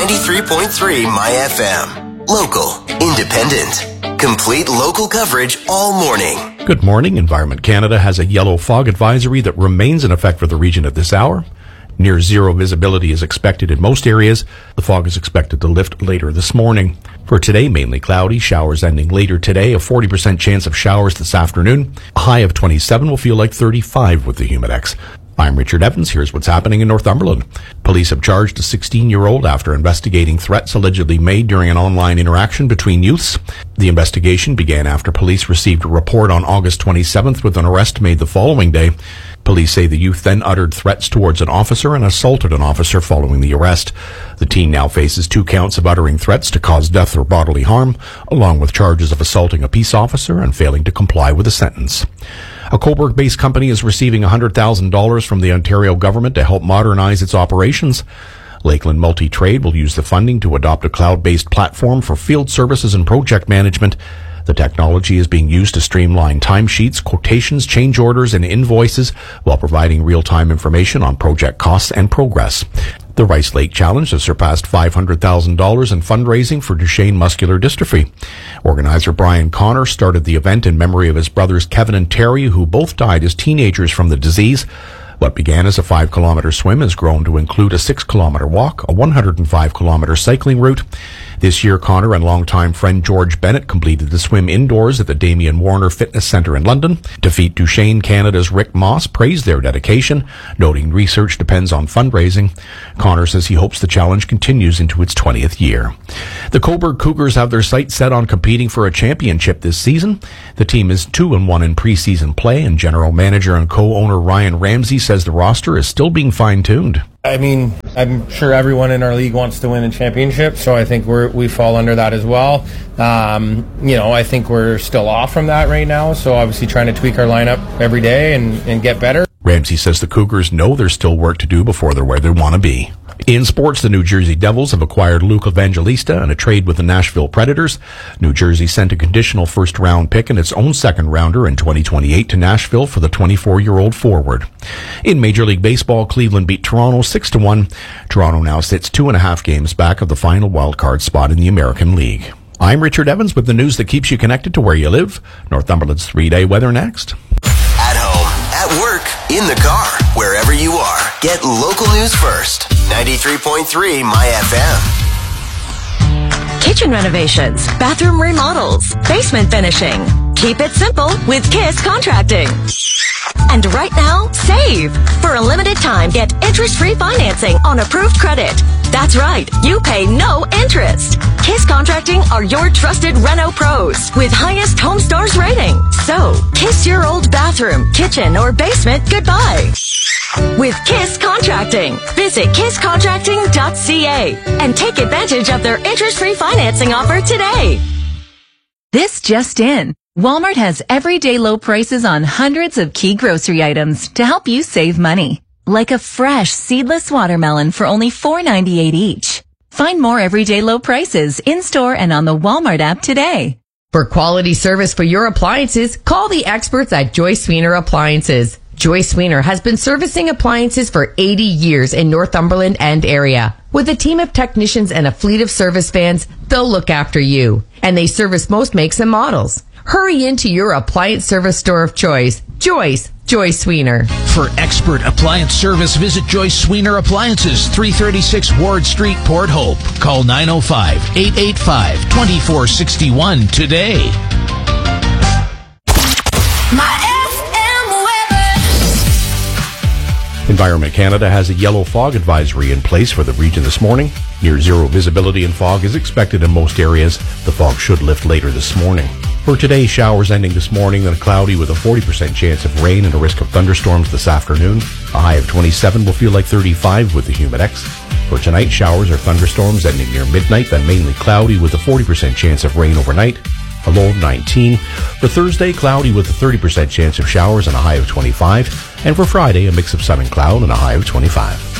93.3 My FM. Local, independent, complete local coverage all morning. Good morning. Environment Canada has a yellow fog advisory that remains in effect for the region at this hour. Near zero visibility is expected in most areas. The fog is expected to lift later this morning. For today, mainly cloudy, showers ending later today, a 40% chance of showers this afternoon. A high of 27 will feel like 35 with the Humidex. I'm Richard Evans. Here's what's happening in Northumberland. Police have charged a 16-year-old after investigating threats allegedly made during an online interaction between youths. The investigation began after police received a report on August 27th with an arrest made the following day. Police say the youth then uttered threats towards an officer and assaulted an officer following the arrest. The teen now faces 2 counts of uttering threats to cause death or bodily harm, along with charges of assaulting a peace officer and failing to comply with a sentence. A Cobourg-based company is receiving $100,000 from the Ontario government to help modernize its operations. Lakeland Multi-Trade will use the funding to adopt a cloud-based platform for field services and project management. The technology is being used to streamline timesheets, quotations, change orders, and invoices while providing real-time information on project costs and progress. The Rice Lake Challenge has surpassed $500,000 in fundraising for Duchenne muscular dystrophy. Organizer Brian Connor started the event in memory of his brothers Kevin and Terry, who both died as teenagers from the disease. What began as a 5-kilometer swim has grown to include a 6-kilometer walk, a 105-kilometer cycling route. This year, Connor and longtime friend George Bennett completed the swim indoors at the Damien Warner Fitness Centre in London. Defeat Duchenne Canada's Rick Moss praised their dedication, noting research depends on fundraising. Connor says he hopes the challenge continues into its 20th year. The Cobourg Cougars have their sights set on competing for a championship this season. The team is 2-1 in preseason play, and general manager and co-owner Ryan Ramsey says the roster is still being fine-tuned. I mean, I'm sure everyone in our league wants to win a championship, so I think we fall under that as well. I think we're still off from that right now, so obviously trying to tweak our lineup every day and get better. Ramsey says the Cougars know there's still work to do before they're where they want to be. In sports, the New Jersey Devils have acquired Luke Evangelista in a trade with the Nashville Predators. New Jersey sent a conditional first-round pick and its own second-rounder in 2028 to Nashville for the 24-year-old forward. In Major League Baseball, Cleveland beat Toronto 6-1. Toronto now sits 2.5 games back of the final wildcard spot in the American League. I'm Richard Evans with the news that keeps you connected to where you live. Northumberland's 3-day weather next. At home, at work, in the car, wherever you are, get local news first. 93.3 My FM. Kitchen renovations, bathroom remodels, basement finishing. Keep it simple with KISS Contracting. And right now, save! For a limited time, get interest-free financing on approved credit. That's right, you pay no interest. KISS Contracting are your trusted reno pros with highest Home Stars rating. So, kiss your old bathroom, kitchen, or basement goodbye. With KISS Contracting, visit kisscontracting.ca and take advantage of their interest-free financing offer today. This just in. Walmart has everyday low prices on hundreds of key grocery items to help you save money. Like a fresh seedless watermelon for only $4.98 each. Find more everyday low prices in-store and on the Walmart app today. For quality service for your appliances, call the experts at Joyce Sweener Appliances. Joyce Sweener has been servicing appliances for 80 years in Northumberland and area. With a team of technicians and a fleet of service vans, they'll look after you. And they service most makes and models. Hurry into your appliance service store of choice. Joyce Sweener. For expert appliance service, visit Joyce Sweener Appliances, 336 Ward Street, Port Hope. Call 905-885-2461 today. Environment Canada has a yellow fog advisory in place for the region this morning. Near zero visibility and fog is expected in most areas. The fog should lift later this morning. For today, showers ending this morning, then cloudy with a 40% chance of rain and a risk of thunderstorms this afternoon. A high of 27 will feel like 35 with the Humidex. For tonight, showers or thunderstorms ending near midnight, then mainly cloudy with a 40% chance of rain overnight. A low of 19. For Thursday, cloudy with a 30% chance of showers and a high of 25. And for Friday, a mix of sun and cloud and a high of 25.